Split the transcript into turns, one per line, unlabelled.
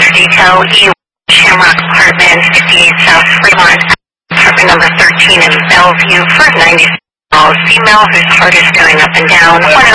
Police Detail, E. Shamrock Apartment, 58 South Fremont, apartment number 13 in Bellevue, for 90 female whose heart is going up and down, 1